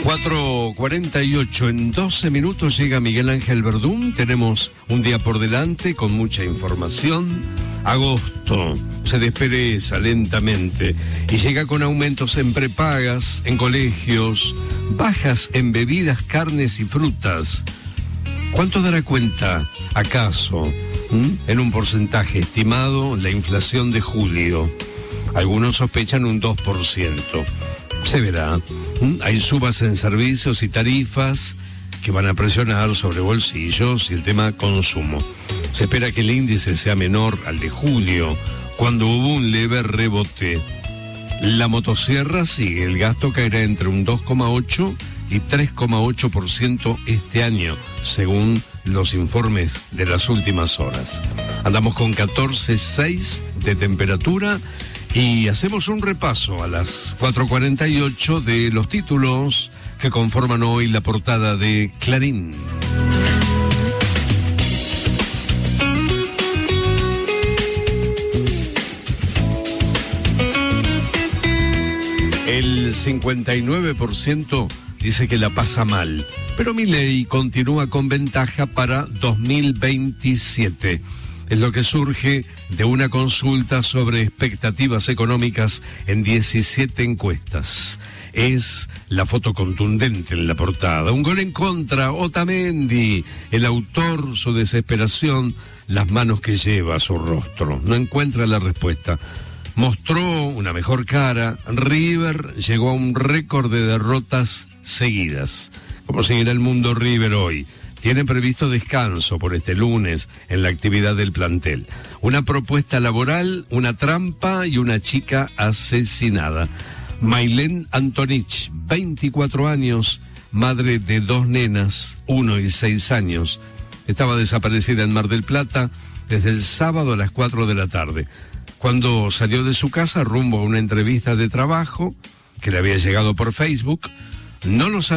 4:48, en 12 minutos llega Miguel Ángel Verdún. Tenemos un día por delante con mucha información. Agosto se despereza lentamente y llega con aumentos en prepagas, en colegios, bajas en bebidas, carnes y frutas. ¿Cuánto dará cuenta, acaso, en un porcentaje estimado, la inflación de julio? Algunos sospechan un 2%. Se verá. Hay subas en servicios y tarifas que van a presionar sobre bolsillos y el tema consumo. Se espera que el índice sea menor al de julio, cuando hubo un leve rebote. La motosierra sigue, el gasto caerá entre un 2,8 y 3,8% este año, según los informes de las últimas horas. Andamos con 14,6 de temperatura. Y hacemos un repaso a las 4:48 de los títulos que conforman hoy la portada de Clarín. El 59% dice que la pasa mal, pero Milei continúa con ventaja para 2027. Es lo que surge de una consulta sobre expectativas económicas en 17 encuestas. Es la foto contundente en la portada. Un gol en contra, Otamendi. El autor, su desesperación, las manos que lleva a su rostro. No encuentra la respuesta. Mostró una mejor cara. River llegó a un récord de derrotas seguidas. ¿Cómo seguirá el mundo River hoy? Tienen previsto descanso por este lunes en la actividad del plantel. Una propuesta laboral, una trampa y una chica asesinada. Mailén Antonich, 24 años, madre de 2 nenas, 1 y 6 años. Estaba desaparecida en Mar del Plata desde el sábado a las 4 de la tarde. Cuando salió de su casa rumbo a una entrevista de trabajo que le había llegado por Facebook, no lo sabía.